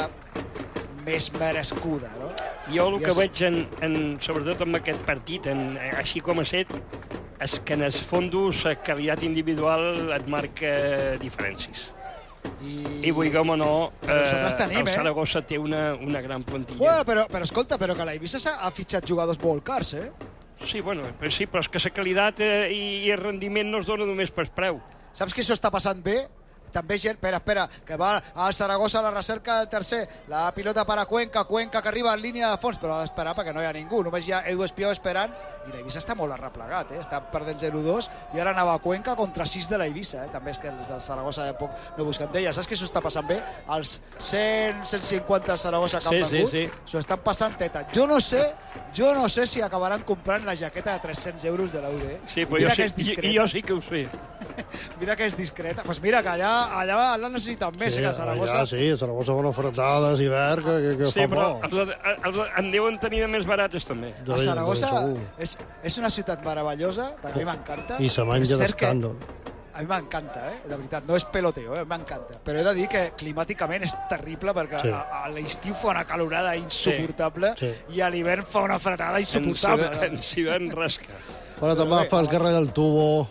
més merescuda, no?
Jo el
I
que
és...
veig, en, en, sobretot en aquest partit, en, així com ha set, és que en els fondos la qualitat individual et marca diferències. I, I vulguem o no, eh,
tenim,
el Saragossa
eh?
té una, una gran plantilla.
Bueno, però, però escolta, però que l'Eivissa ha fitxat jugadors molt cars, eh?
Sí, bueno, però sí, però és que la qualitat eh, i, i el rendiment no es dona només per preu.
Saps que això està passant bé? També gent, espera, espera, que va al Saragossa a la recerca del tercer, la pilota per a Cuenca, Cuenca que arriba en línia de fons, però ha d'esperar perquè no hi ha ningú, només hi ha Edu Espiau esperant, i l'Eivissa està molt arreplegat, eh? Està perdent zero dos, i ara anava a Cuenca contra sis de l'Eivissa, eh? També és que els del Saragossa de poc no busquen d'ella. Saps que això està passant bé? Els cent, cent cinquanta Saragossa que han
sí,
vengut,
sí, sí.
s'ho estan passant teta. Jo no sé, jo no sé si acabaran comprant la jaqueta de tres-cents euros de l'U D.
Sí, però jo sí, i, jo sí que ho sé.
Mira que és discreta. Doncs pues mira que allà, allà la necessiten més,
sí,
eh, que a Saragossa.
Allà, sí, a Saragossa van ofertades hivern que, que, que
sí,
fa
però
por.
els, els, en deuen tenir de més barates, també.
A Saragossa és, és una ciutat meravellosa, a mi m'encanta.
I se menja d'escàndol.
A mi m'encanta, eh? De veritat, no és peloteo, eh? M'encanta. Però he de dir que climàticament és terrible perquè sí. a, a l'estiu fa una calorada insuportable sí. Sí. i a l'hivern fa una fretada insuportable.
En hivern rasca.
Bueno, te'n vas pel carrer del Tubo,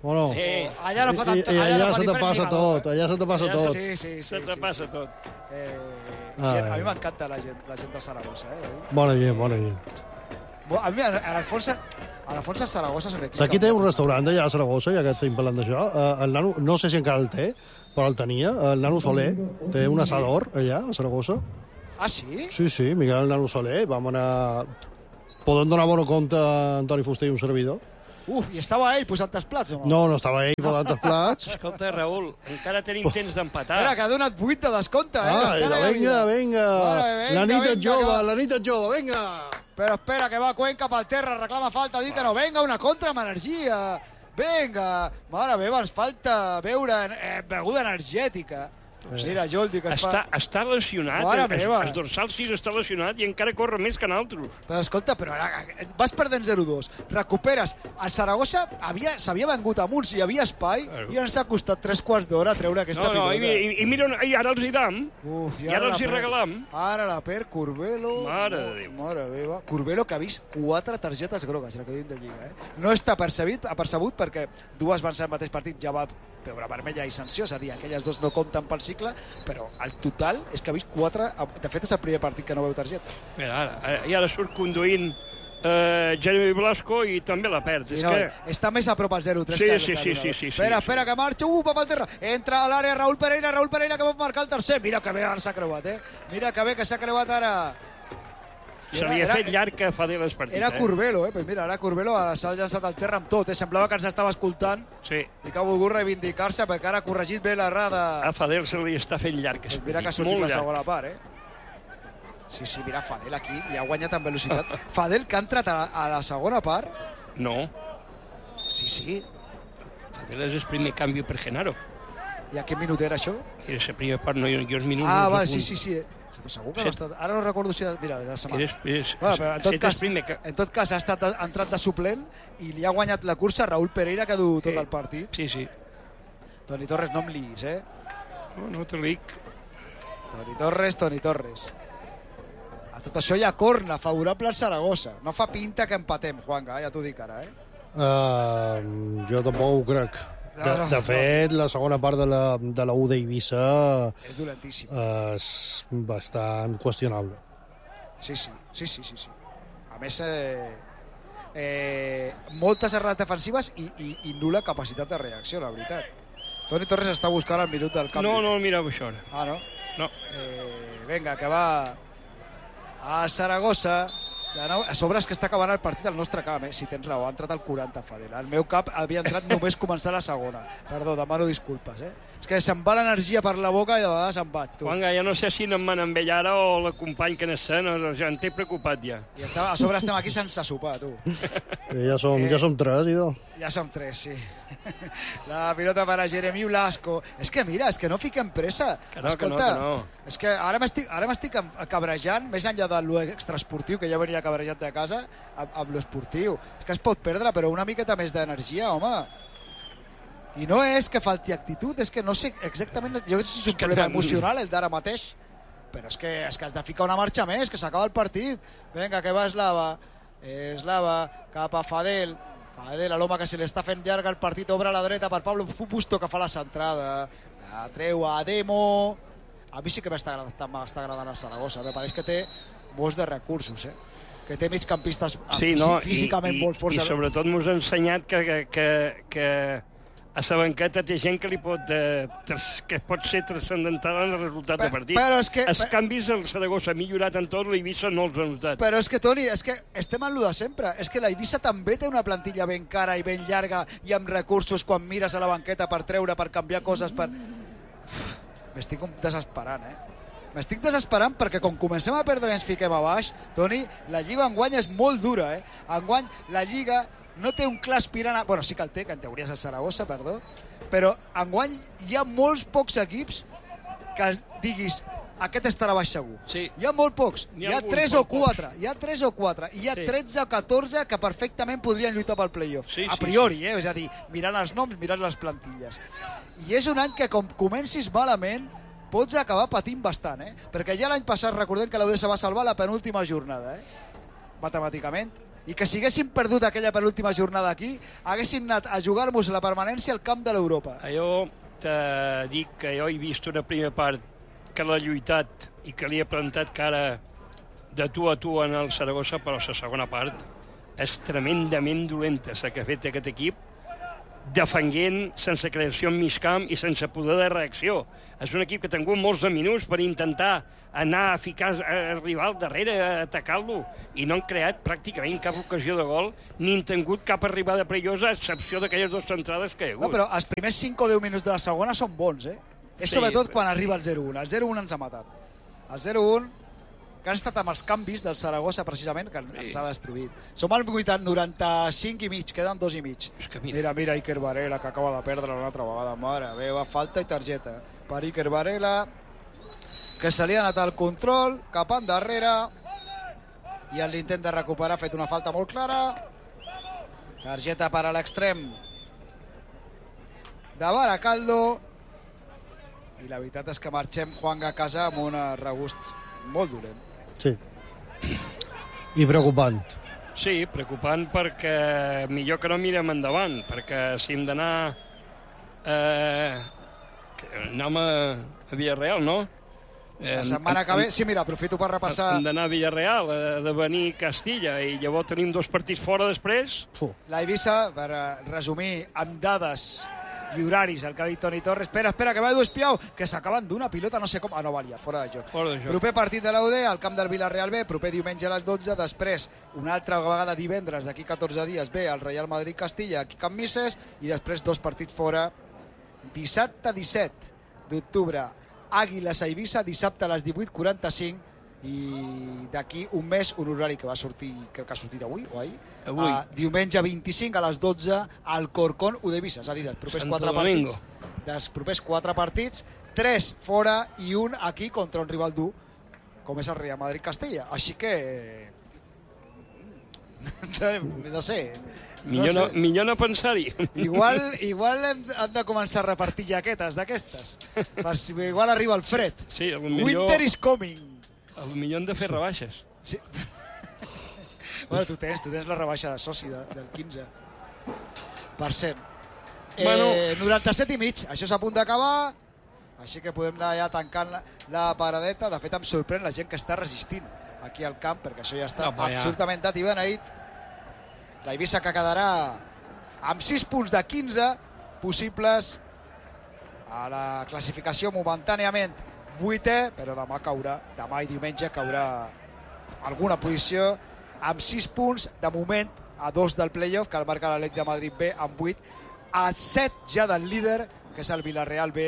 o no?
Sí.
Allà no fa tanta...
I, i allà,
allà no
se te passa tot, allà se te passa tot.
Sí, sí, sí.
Se te passa tot.
Eh,
Ah,
gent, a
eh.
mi m'encanta la gent, la gent de Saragossa, eh?
Bona gent, bona gent.
Bo- A mi, a l'Alfons, a l'Alfons a Saragossa és un equip...
Aquí té un restaurant allà a Saragossa, ja que estem parlant d'això. Eh, el nano, no sé si encara el té, però el tenia. El nano Soler té un assador allà a Saragossa.
Ah, sí?
Sí, sí, Miquel el nano Soler. Vam anar... Podem donar bon compte a Antoni Fuster i un servidor.
Uf, i estava ell posant els plats o no?
No, no estava ell posant els plats.
Escolta, Raül, encara tenim temps d'empatar.
Espera, que ha donat vuit de descompte, eh?
Ah,
Encara hi ha
vinga,
vida.
vinga.
Vale, vinga,
La nit
vinga,
és jove,
que va.
la nit és jove, vinga.
Però espera, que va Cuenca pel terra, reclama falta, diu que no. Vinga, una contra amb energia. Vinga. Mare meva, ens falta beure eh, beguda energètica. Mira, Joldi, que es
Està,
fa...
està lesionat,
Mare
el,
meva.
el dorsal sis està lesionat i encara corre més que nosaltres.
Però escolta, però ara vas perdent zero dos, recuperes. El Saragossa havia- s'havia vengut amunt, hi havia espai,
Claro.
i ens ha costat tres quarts d'hora treure aquesta
No, no, i,
pilota.
i, i mira, on- i ara els hi dam.
Uf,
I ara
la
els hi
per-
regalam.
Ara la per Curbelo.
Mare de Déu.
Mare meva. Curbelo, que ha vist quatre targetes grogues, la que diuen de Lliga. Eh? No està percebit, apercebut perquè dues van ser al mateix partit, ja va veure vermella i sanció, és a dir, aquelles dos no compten pel cicle, però el total és que ha vist quatre... De fet, és el primer partit que no veu targeta.
Mira, ara, i ara surt conduint eh, Jeremy Blasco i també la perd.
Sí,
És
no,
que...
està més a prop al zero tres
Sí,
que...
sí,
que
sí,
el
sí, sí, sí,
Espera,
sí.
espera, que marxa, uh, va pel terra. Entra a l'àrea Raúl Pereira, Raúl Pereira que va marcar el tercer. Mira que bé ara s'ha creuat, eh? Mira que bé que s'ha creuat ara.
Se li ha fet llarg que fa de les partides.
Era Curbelo, eh? Pues mira, ara Curbelo s'ha llançat al terra amb tot, eh? Semblava que ens estava escoltant
Sí.
i que ha volgut reivindicar-se perquè ara ha corregit bé l'errada.
A Fadel se li està fent llarg.
Pues mira que ha sortit la segona part, eh? Sí, sí, mira, Fadel aquí, i ha guanyat en velocitat. Fadel, que ha entrat a, a la segona part.
No,
Sí, sí.
Fadel és el primer canvi per Genaro.
I a quin minut era això?
I la primera part no hi ha els minuts.
Ah,
no
vale,
els
sí,
apunto.
sí, sí. Eh? Segur que no ha
Set-
estat... Ara no recordo si... Mira, de la setmana.
Eres, eres,
Bueno, però en tot,
set
cas,
és primer que...
en tot cas ha, estat, ha entrat de suplent i li ha guanyat la cursa Raúl Pereira, que ha dut tot
Sí.
el partit.
Sí, sí.
Toni Torres, no em liguis, eh?
No, no te dic.
Toni Torres, Toni Torres. A tot això hi ha corna, favorable al Saragossa. No fa pinta que empatem, Juanga, ja t'ho dic ara, eh?
Uh, jo tampoc ho crec. De,
No, no,
de fet, la segona part de la, de la U d'Eivissa
És dolentíssim.
és bastant qüestionable.
Sí, sí, sí, sí, sí. sí. A més, eh, eh, moltes errades defensives i, i, i nul·la capacitat de reacció, la veritat. Toni Torres està buscant el minut del canvi.
No, no el mirava això ara.
Ah, no?
No.
Eh, vinga, que va a Saragossa. De nou, a sobre és que està acabant el partit al nostre camp, eh? Si tens raó, ha entrat al quaranta, Fadel. El meu cap havia entrat només començar la segona. Perdó, demano disculpes, eh? És que se'm va l'energia per la boca i de vegades em vaig, tu.
Juanga, ja no sé si anem amb ell ara o l'acompany que n'és, no, ja en té preocupat ja.
I està, a sobre estem aquí sense sopar, tu.
I ja som,
Eh.
ja som tres, idò.
Ja som tres, sí. La pilota per a Jeremy Blasco. És que mira, és que no fiquem pressa.
Que no,
Escolta,
que no, que no.
és que ara m'estic ara m'estic em- cabrejant, més enllà de l'extraesportiu, que ja venia cabrejat de casa, amb, amb l'esportiu. És que es pot perdre, però una miqueta més d'energia, home. I no és que falti actitud, és que no sé exactament... Jo no sé si és un
És que
problema
no-
emocional, el d'ara mateix, però és que, és que has de ficar una marxa més, que s'acaba el partit. Vinga, que va Eslava. Eslava, cap a Fadel. Fadel, a l'home que se li està fent llarga el partit, obre a la dreta per Pablo Busto, que fa la centrada. La treu a Demo. A mi sí que m'està agradant, m'està agradant a Saragossa. Me pareix que té molts de recursos, eh? Que té migcampistes
Sí, no,
físicament
i,
molt forts.
i, i sobretot mos ha ensenyat que, que, que, que a la banqueta té gent que li pot, eh, tras- que pot ser transcendental en el resultat
Pe-
de partit.
però és que-
Els canvis el Saragossa ha millorat en tot, l'Eivissa no els ha notat.
Però és que, Toni, és que estem en lo de sempre. És que la Eivissa també té una plantilla ben cara i ben llarga i amb recursos quan mires a la banqueta per treure, per canviar coses, per... Uf, m'estic desesperant, eh? M'estic desesperant perquè com comencem a perdre i ens fiquem a baix, Toni, la Lliga enguany és molt dura, eh? Enguany la Lliga no té un clar aspirant a... Bueno, sí que el té, que en teoria és el Saragossa, perdó, però enguany hi ha molts pocs equips que diguis aquest estarà baix segur.
Sí.
Hi ha molt pocs.
N'hi
Hi
ha
ha
alguns
tres o
molt pocs.
quatre. Hi ha tres o quatre. I hi ha
Sí.
tretze o catorze que perfectament podrien lluitar pel playoff.
Sí,
a
sí,
priori, eh? És a dir, mirant els noms, mirant les plantilles. I és un any que com comencis malament pots acabar patint bastant, eh? Perquè ja l'any passat recordem que l'U D S va salvar la penúltima jornada, eh? Matemàticament. i que si haguessin perdut aquella penúltima jornada aquí, haguessin anat a jugar-nos la permanència al camp de l'Europa.
Jo te dic que jo he vist una primera part que l'ha lluitat i que li ha plantat cara de tu a tu en el Saragossa, però la segona part és tremendament dolenta, la que ha fet aquest equip, defenguent sense creació en mig camp i sense poder de reacció. És un equip que ha tingut molts de minuts per intentar anar a ficar el rival darrere, a atacar-lo, i no han creat pràcticament cap ocasió de gol, ni han tingut cap arribada perillosa, a excepció d'aquelles dues centrades que hi ha hagut.
No, però els primers cinc o deu minuts de la segona són bons, eh? És
Sí,
sobretot
però-
quan arriba el zero un. El zero un ens ha matat. El zero un, que han estat amb els canvis del Saragossa, precisament, que
Sí.
ens ha destruït. Som al noranta-cinc i mig, queden dos i mig.
És que mira.
Mira, mira, Iker Varela, que acaba de perdre una altra vegada. Mare meva, falta i targeta per Iker Varela, que se li ha anat al control, cap endarrere, i en l'intent de recuperar ha fet una falta molt clara. Targeta per a l'extrem de Baracaldo, i la veritat és que marxem, Juan, a casa amb un regust molt dolent.
Sí. I preocupant.
Sí, preocupant perquè millor que no mirem endavant, perquè si hem d'anar... Eh, que anem a, a Villarreal, no? Eh,
La setmana que ve... Sí, mira, aprofito per repassar
Hem d'anar a Villarreal, eh, de venir a Castilla, i llavors tenim dos partits fora després.
Fu.
la Eivissa, per eh, resumir amb dades i horaris el que ha dit Toni Torres. Espera, espera, que va Edu Espiau, que s'acaben d'una pilota, no sé com... Ah, no valia, fora de joc.
Fora de joc.
Proper partit de l'A U D al camp del Villarreal B, proper diumenge a les dotze, després una altra vegada divendres d'aquí catorze dies ve al Real Madrid-Castilla aquí a Can Misses, i després dos partits fora dissabte disset d'octubre Àguiles a Eivissa, dissabte a les divuit quaranta-cinc, i d'aquí un mes un horari que va sortir, crec que ha sortit avui o ahir,
Avui.
Uh, diumenge vint-i-cinc a les dotze al Corcón U D Eivissa, és a dir, dels propers
Santo
quatre
Domingo.
partits dels propers quatre partits, tres fora i un aquí contra un rival dur com és el Real Madrid-Castella, així que no sé
Millor no,
sé.
millor no pensar-hi.
Igual, igual hem, hem de començar a repartir jaquetes d'aquestes, per si igual arriba el fred.
Sí, el millor,
Winter is coming.
el millor hem de fer rebaixes.
Sí. Bueno, tu tens, tu tens la rebaixa de soci de, del quinze per cent. Eh,
Bueno.
noranta-set i mig, això és a punt d'acabar, així que podem anar ja tancant la, la paradeta. De fet, em sorprèn la gent que està resistint aquí al camp, perquè això ja està
No, però ja.
absolutament dat i beneït. La Eivissa, que quedarà amb sis punts de quinze possibles a la classificació, momentàniament vuitè, però demà caurà, demà i diumenge caurà alguna posició, amb sis punts de moment a dos del playoff, que el marca l'Atlètic de Madrid B amb vuit, a set ja del líder, que és el Villarreal B,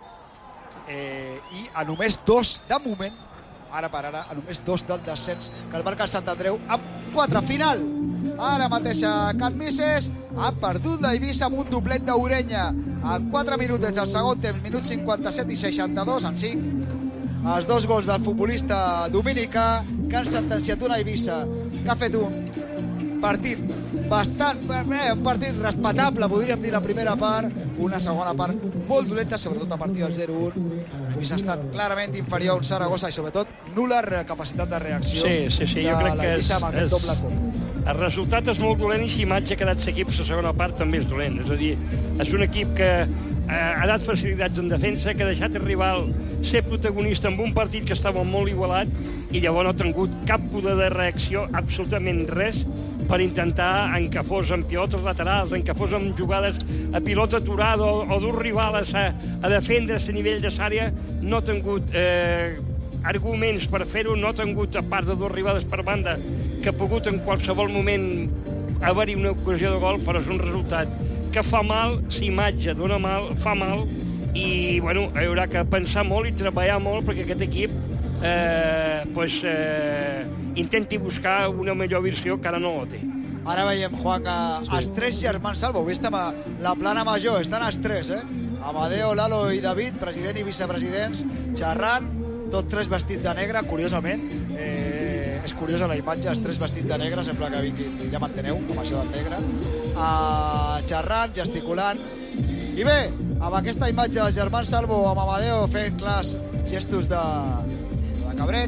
eh, i a només dos de moment, ara per ara, a només dos del descens, que el marca el Sant Andreu amb quatre. Final ara mateix a Can Misses, ha perdut la Eivissa amb un doblet d'Orenya en quatre minutets al segon temps, minut cinquanta-set i seixanta-dos, en cinc els dos gols del futbolista dominicà, que han sentenciat una Eivissa que ha fet un partit bastant, eh, un partit respectable, podríem dir, la primera part, una segona part molt dolenta, sobretot a partir del zero un. L'Eivissa ha estat clarament inferior a un Saragossa i sobretot nul·la capacitat de reacció
Sí, sí, sí, jo
de
crec que és,
l'Eivissa amb aquest
és,
doble cop.
el resultat és molt dolent, i si imatge ha quedat l'equip la segona part també és dolent. És a dir, és un equip que eh, ha dat facilitats en defensa, que ha deixat el rival ser protagonista en un partit que estava molt igualat, i llavors no ha tingut cap poder de reacció, absolutament res, per intentar en que fos amb pilotes laterals, en que fos amb jugades a pilota aturada o, o d'un rival a, a defendre's a nivell de l'àrea. No ha tingut eh, arguments per fer-ho, no ha tingut, a part de dues arribades per banda, que ha pogut en qualsevol moment haver-hi una ocasió de gol, però és un resultat que fa mal, l'imatge dona mal, fa mal, i bueno, hi haurà que pensar molt i treballar molt perquè aquest equip eh, pues, eh, intenti buscar una millor versió que ara no ho té.
Ara veiem, Juan, que els tres germans Salvo, ho vist amb la plana major, estan els tres, eh? Amadeo, Lalo i David, president i vicepresidents, xerrant, tots tres vestits de negre, curiosament. Eh, és curiosa la imatge, els tres vestits de negre, sembla que vinguin, ja m'enteneu, com això del negre. Uh, xerrant, gesticulant. I bé, amb aquesta imatge dels germans Salvo, amb Amadeo fent clars gestos de, de cabreig,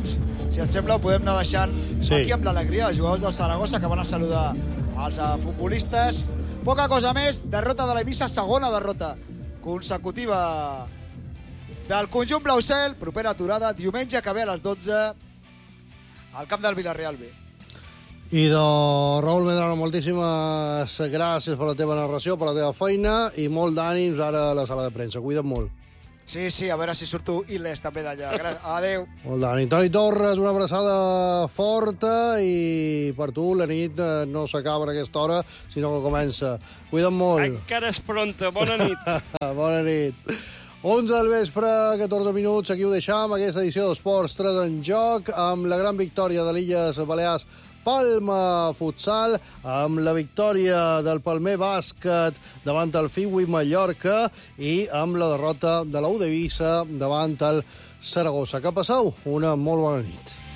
si et sembla, ho podem anar deixant sí. aquí amb l'alegria dels jugadors del Saragossa que van a saludar els futbolistes. Poca cosa més, derrota de l'Eivissa, segona derrota consecutiva del conjunt blaucel, propera aturada, diumenge que ve a les dotze al camp del Villarreal B.
I de Raül Medrano, moltíssimes gràcies per la teva narració, per la teva feina i molt d'ànims ara a la sala de premsa. Cuida't molt.
Sí, sí, a veure si surto il·les també d'allà. Adéu.
Molt d'ànim. Toni Torres, una abraçada forta i per tu la nit no s'acaba a aquesta hora, sinó que comença. Cuida't molt.
Encara és pronta. Bona nit.
Bona nit. onze del vespre, catorze minuts. Aquí ho deixam, aquesta edició d'Esports tres en joc, amb la gran victòria de l'Illes Balears Palma Futsal, amb la victòria del Palmer Bàsquet davant el Figui Mallorca i amb la derrota de la U d'Eivissa davant el Saragossa. Que passeu una molt bona nit.